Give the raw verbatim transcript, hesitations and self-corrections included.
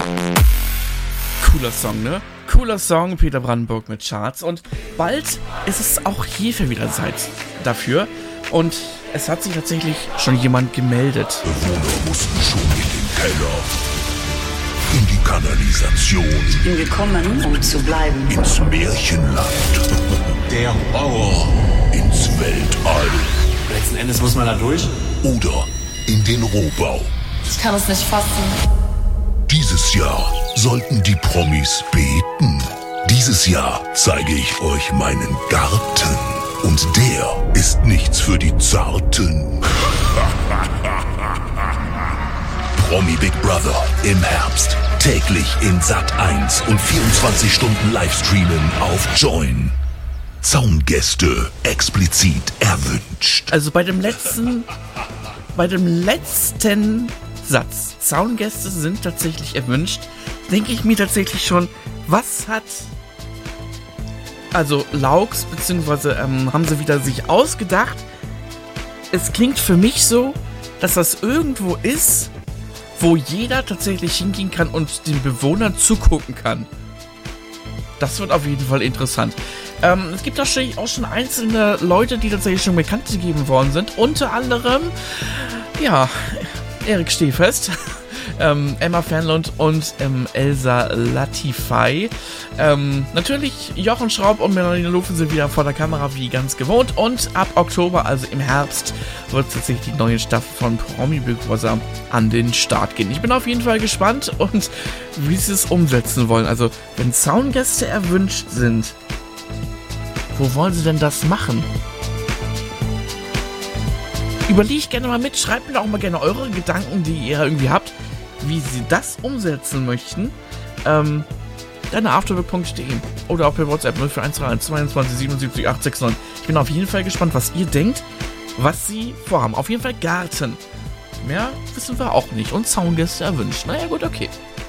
Cooler Song, ne? Cooler Song, Peter Brandenburg mit Charts. Und bald ist es auch hierfür wieder Zeit dafür. Und es hat sich tatsächlich schon jemand gemeldet. Bewohner mussten schon in den Keller, in die Kanalisation. Ich bin gekommen, um zu bleiben. Ins Märchenland. Der Horror. Ins Weltall. Letzten Endes muss man da durch. Oder in den Rohbau. Ich kann es nicht fassen. Dieses Jahr sollten die Promis beten. Dieses Jahr zeige ich euch meinen Garten. Und der ist nichts für die Zarten. Promi Big Brother im Herbst. Täglich in Sat eins und vierundzwanzig Stunden Livestreamen auf Join. Zaungäste explizit erwünscht. Also bei dem letzten, bei dem letzten Satz, Zaungäste sind tatsächlich erwünscht, denke ich mir tatsächlich schon, was hat, also Laux, beziehungsweise ähm, haben sie wieder sich ausgedacht. Es klingt für mich so, dass das irgendwo ist, wo jeder tatsächlich hingehen kann und den Bewohnern zugucken kann. Das wird auf jeden Fall interessant. Ähm, es gibt tatsächlich auch schon einzelne Leute, die tatsächlich schon bekannt gegeben worden sind. Unter anderem, ja, Erik Stehfest, ähm, Emma Fernlund und ähm, Elsa Latify. Ähm, natürlich Jochen Schraub und Melanie Lufen sind wieder vor der Kamera wie ganz gewohnt. Und ab Oktober, also im Herbst, wird tatsächlich die neue Staffel von Promi Big Brother an den Start gehen. Ich bin auf jeden Fall gespannt und wie sie es umsetzen wollen. Also, wenn Zaungäste erwünscht sind, wo wollen sie denn das machen? Überlegt gerne mal mit, schreibt mir auch mal gerne eure Gedanken, die ihr irgendwie habt, wie sie das umsetzen möchten. Ähm, dann afterwork punkt de oder auch per WhatsApp null vier eins drei eins zweiundzwanzig siebenundsiebzig acht sechs neun. Ich bin auf jeden Fall gespannt, was ihr denkt, was sie vorhaben. Auf jeden Fall Garten. Mehr wissen wir auch nicht. Und Zaungäste erwünscht. Naja, gut, okay.